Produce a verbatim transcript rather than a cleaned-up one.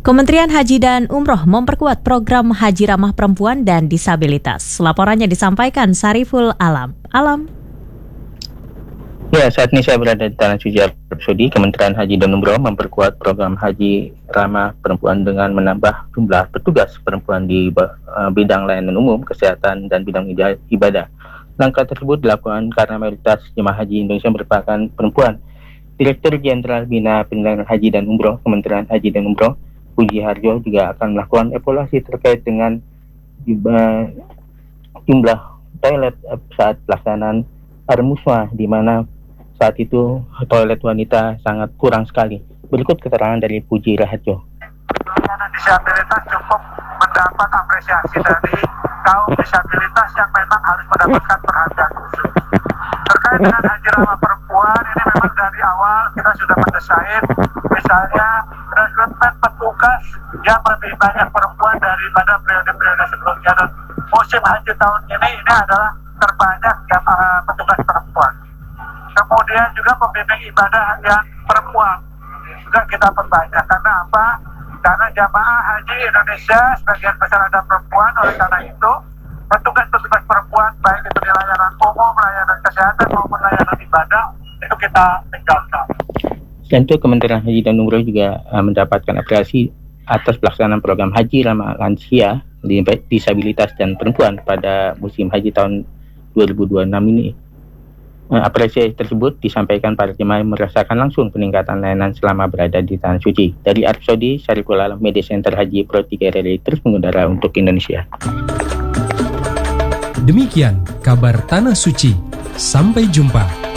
Kementerian Haji dan Umroh memperkuat program haji ramah perempuan dan disabilitas. Laporannya disampaikan Sariful Alam. Alam. Ya, saat ini saya berada di Tanah Suci Arab Saudi. Kementerian Haji dan Umroh memperkuat program haji ramah perempuan dengan menambah jumlah petugas perempuan di bidang layanan umum, kesehatan, dan bidang ibadah. Langkah tersebut dilakukan karena mayoritas jemaah haji Indonesia merupakan perempuan. Direktur Jenderal Bina Penyelenggaraan Haji dan Umroh Kementerian Haji dan Umroh, Puji Harjo, juga akan melakukan evaluasi terkait dengan jumlah toilet saat pelaksanaan Armuswa, di mana saat itu toilet wanita sangat kurang sekali. Berikut keterangan dari Puji Harjo. Layanan disabilitas cukup mendapat apresiasi dari kaum disabilitas yang memang harus mendapatkan perhatian khusus. Terkait dengan haji ramah perempuan, ini memang dari awal kita sudah mendesain, misalnya rekrutmen petugas yang lebih banyak perempuan daripada periode-periode sebelumnya. Dan musim haji tahun ini ini adalah terbanyak yang uh, petugas perempuan. Kemudian juga pembimbing ibadah yang perempuan juga kita perbanyak. Karena apa? Karena jamaah haji Indonesia sebagian besar ada perempuan. Oleh karena itu petugas-petugas perempuan baik itu di layanan umum, layanan kesehatan maupun layanan ibadah itu kita tinggalkan. Tentu Kementerian Haji dan Umroh juga uh, mendapatkan apresiasi atas pelaksanaan program haji ramah lansia, disabilitas dan perempuan pada musim haji tahun dua ribu dua puluh enam ini. Uh, apresiasi tersebut disampaikan para jemaah yang merasakan langsung peningkatan layanan selama berada di Tanah Suci. Dari Arab Saudi, Sariful Alam, Media Center Haji Pro tiga R R I terus mengudara untuk Indonesia. Demikian kabar Tanah Suci. Sampai jumpa.